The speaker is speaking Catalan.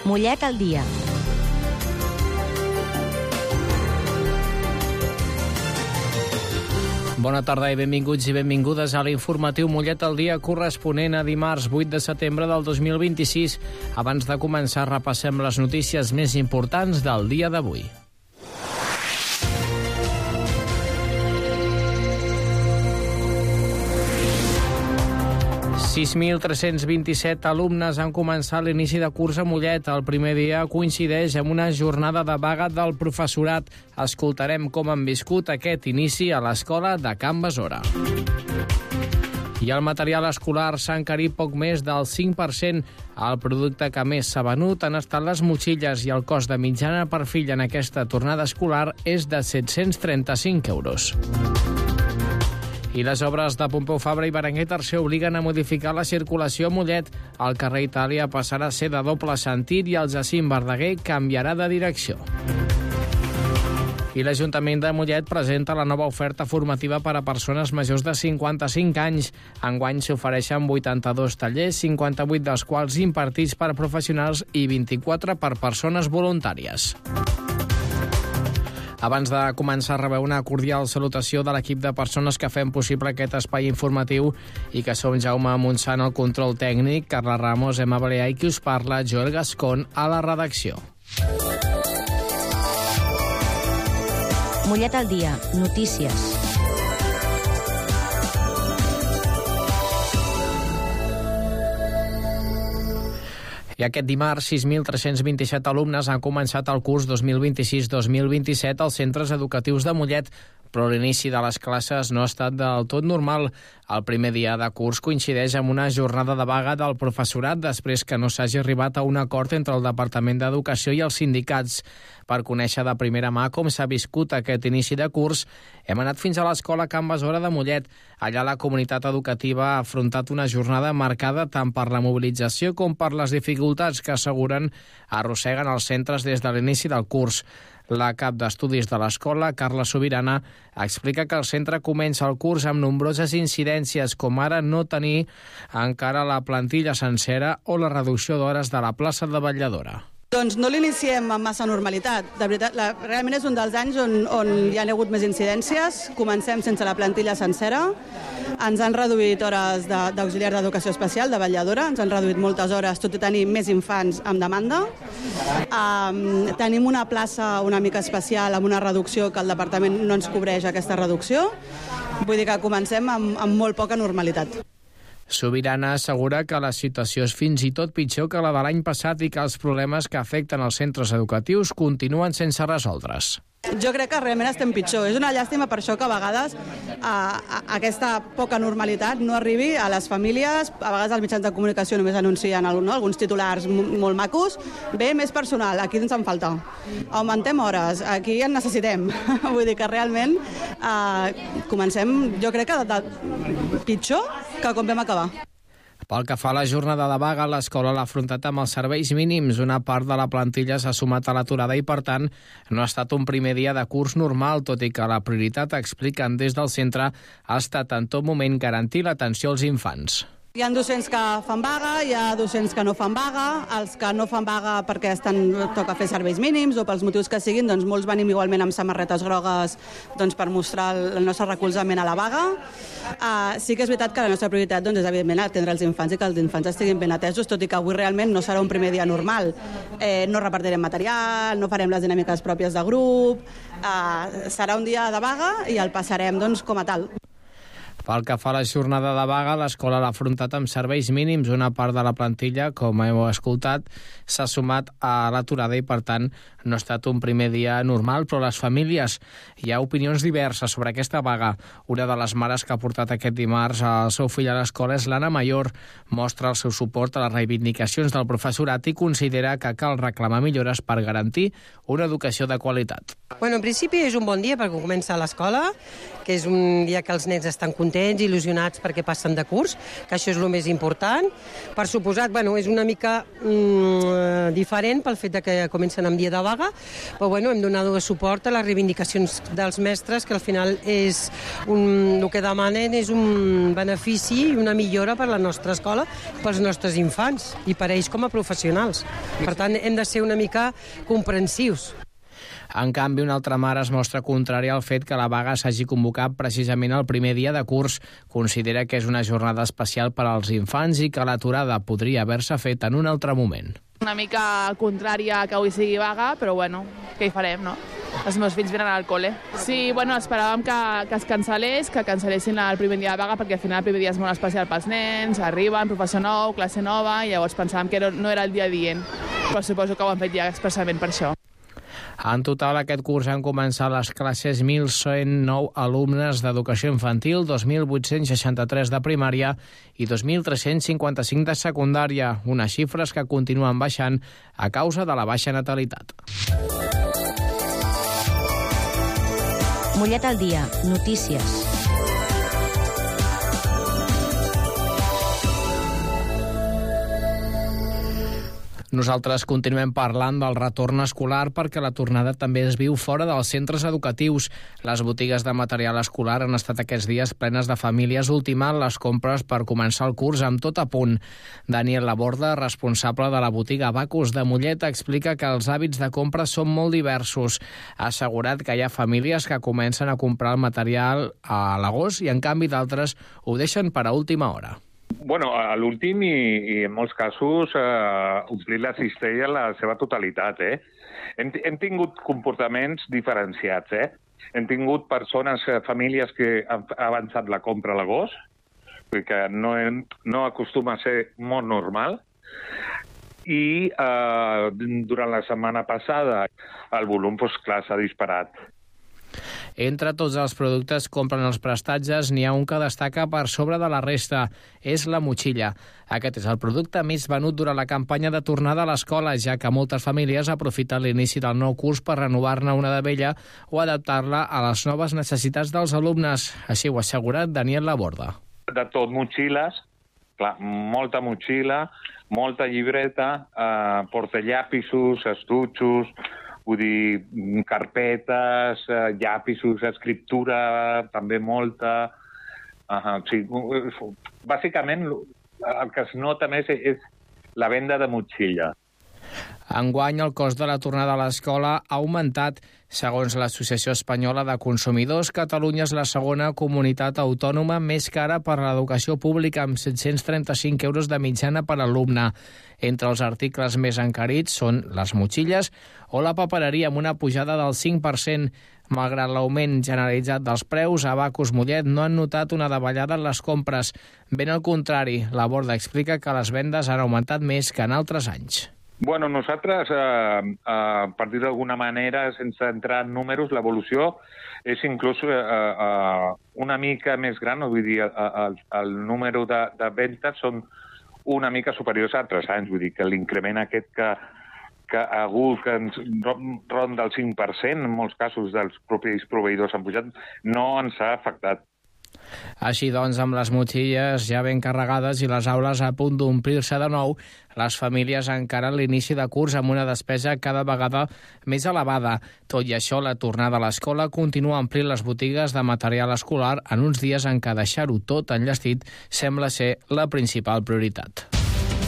Mollet al dia. Bona tarda i benvinguts i benvingudes a l'informatiu Mollet al dia corresponent a dimarts 8 de setembre del 2026. Abans de començar repassem les notícies més importants del dia d'avui. (6.327) alumnes han començat l'inici de curs a Mollet. El primer dia coincideix amb una jornada de vaga del professorat. Escoltarem com han viscut aquest inici a l'escola de Can Besora. I el material escolar s'ha encarit poc més del 5%. El producte que més s'ha venut han estat les motxilles i el cost de mitjana per fill en aquesta tornada escolar és de 735 euros. I les obres de Pompeu Fabra i Berenguer III obliguen a modificar la circulació a Mollet. El carrer Itàlia passarà a ser de doble sentit i el Jacint Verdaguer canviarà de direcció. I l'Ajuntament de Mollet presenta la nova oferta formativa per a persones majors de 55 anys. Enguany s'ofereixen 82 tallers, 58 dels quals impartits per professionals i 24 per persones voluntàries. Abans de començar, rebeu una cordial salutació de l'equip de persones que fem possible aquest espai informatiu i que som Jaume Montsant al control tècnic, Carla Ramos, Emma Baleà i qui us parla, Joel Gascon, a la redacció. Mollet al dia. Notícies. I aquest dimarts, 6.327 alumnes han començat el curs 2026-2027 als centres educatius de Mollet, però l'inici de les classes no ha estat del tot normal. El primer dia de curs coincideix amb una jornada de vaga del professorat després que no s'hagi arribat a un acord entre el Departament d'Educació i els sindicats. Per conèixer de primera mà com s'ha viscut aquest inici de curs, hem anat fins a l'escola Can Besora de Mollet. Allà la comunitat educativa ha afrontat una jornada marcada tant per la mobilització com per les dificultats que asseguren arrosseguen els centres des de l'inici del curs. La cap d'estudis de l'escola, Carla Sobirana, explica que el centre comença el curs amb nombroses incidències, com ara no tenir encara la plantilla sencera o la reducció d'hores de la plaça de vetlladora. Doncs no l'iniciem amb massa normalitat. De veritat, realment és un dels anys on hi ha hagut més incidències. Comencem sense la plantilla sencera. Ens han reduït hores d'auxiliar d'educació especial, de vetlladora. Ens han reduït moltes hores, tot i tenir més infants amb demanda. Tenim una plaça una mica especial amb una reducció que el departament no ens cobreix aquesta reducció. Vull dir que comencem amb molt poca normalitat. Sobirana assegura que la situació és fins i tot pitjor que la de l'any passat i que els problemes que afecten els centres educatius continuen sense resoldre's. Jo crec que realment estem pitjor. És una llàstima per això que a vegades aquesta poca normalitat no arribi a les famílies. A vegades els mitjans de comunicació només anuncien alguns titulars molt macos. Bé, més personal, aquí ens en falta. Augmentem hores, aquí en necessitem. Vull dir que realment comencem, jo crec que pitjor que com vam acabar. Pel que fa a la jornada de vaga, l'escola l'ha afrontat amb els serveis mínims. Una part de la plantilla s'ha sumat a l'aturada i, per tant, no ha estat un primer dia de curs normal, tot i que la prioritat, expliquen des del centre, ha estat en tot moment garantir l'atenció als infants. Hi ha docents que fan vaga, hi ha docents que no fan vaga, els que no fan vaga perquè toca fer serveis mínims o pels motius que siguin, doncs molts venim igualment amb samarretes grogues doncs, per mostrar el nostre recolzament a la vaga. Sí que és veritat que la nostra prioritat doncs, és evidentment atendre els infants i que els infants estiguin ben atesos, tot i que avui realment no serà un primer dia normal. No repartirem material, no farem les dinàmiques pròpies de grup, serà un dia de vaga i el passarem doncs, com a tal. Pel que fa a la jornada de vaga, l'escola l'ha afrontat amb serveis mínims. Una part de la plantilla, com heu escoltat, s'ha sumat a l'aturada i, per tant, no ha estat un primer dia normal, però les famílies, hi ha opinions diverses sobre aquesta vaga. Una de les mares que ha portat aquest dimarts el seu fill a l'escola és l'Anna Mayor. Mostra el seu suport a les reivindicacions del professorat i considera que cal reclamar millores per garantir una educació de qualitat. Bueno, en principi és un bon dia perquè comença l'escola, que és un dia que els nens estan contents contents, il·lusionats perquè passen de curs, que això és el més important. Per suposat, és una mica diferent pel fet que comencen amb dia de vaga, però hem donat suport a les reivindicacions dels mestres, que al final el que demanen és un benefici i una millora per a la nostra escola, pels nostres infants i per a ells com a professionals. Per tant, hem de ser una mica comprensius. En canvi, una altra mare es mostra contrària al fet que la vaga s'hagi convocat precisament el primer dia de curs. Considera que és una jornada especial per als infants i que l'aturada podria haver-se fet en un altre moment. Una mica contrària que avui sigui vaga, però què hi farem, no? Els meus fills venen al col·le. Sí, esperàvem que es cancel·lessin el primer dia de vaga, perquè al final el primer dia és molt especial pels nens, arriben, professor nou, classe nova, i llavors pensàvem que no era el dia adient. Però suposo que ho han fet ja expressament per això. En total, aquest curs han començat les classes 1.109 alumnes d'educació infantil, 2.863 de primària i 2.355 de secundària, unes xifres que continuen baixant a causa de la baixa natalitat. Mollet al dia, notícies. Nosaltres continuem parlant del retorn escolar perquè la tornada també es viu fora dels centres educatius. Les botigues de material escolar han estat aquests dies plenes de famílies ultimant les compres per començar el curs amb tot a punt. Daniel Laborda, responsable de la botiga Bacus de Mollet, explica que els hàbits de compra són molt diversos. Ha assegurat que hi ha famílies que comencen a comprar el material a l'agost i en canvi d'altres ho deixen per a última hora. A l'últim i en molts casos omplir la cistella en la seva totalitat. Hem tingut comportaments diferenciats. Hem tingut persones, famílies que han avançat la compra a l'agost, perquè no acostuma a ser molt normal, i durant la setmana passada el volum, s'ha disparat. Entre tots els productes que compren els prestatges, n'hi ha un que destaca per sobre de la resta. És la motxilla. Aquest és el producte més venut durant la campanya de tornada a l'escola, ja que moltes famílies aprofiten l'inici del nou curs per renovar-ne una de vella o adaptar-la a les noves necessitats dels alumnes. Així ho ha assegurat Daniel Laborda. De tot, motxilles, clar, molta motxilla, molta llibreta, portallapisos, estutxos, vull dir, carpetes, llapisos, escriptura, també molta. Bàsicament, el que es nota més és la venda de motxilla. Enguany, el cost de la tornada a l'escola ha augmentat. Segons l'Associació Espanyola de Consumidors, Catalunya és la segona comunitat autònoma més cara per a l'educació pública, amb 735 euros de mitjana per alumne. Entre els articles més encarits són les motxilles o la papereria, amb una pujada del 5%. Malgrat l'augment generalitzat dels preus, a Bacus Mollet no han notat una davallada en les compres. Ben al contrari, Laborda explica que les vendes han augmentat més que en altres anys. Nosaltres, per dir d'alguna manera, sense entrar en números, l'evolució és inclús una mica més gran, vull dir, el número de ventes són una mica superiors a altres anys, vull dir que l'increment aquest que ha hagut, que ens ronda el 5%, en molts casos dels propis proveïdors han pujat, no ens ha afectat. Així doncs, amb les motxilles ja ben carregades i les aules a punt d'omplir-se de nou, les famílies encaren l'inici de curs amb una despesa cada vegada més elevada. Tot i això, la tornada a l'escola continua omplint les botigues de material escolar en uns dies en què deixar-ho tot enllestit sembla ser la principal prioritat.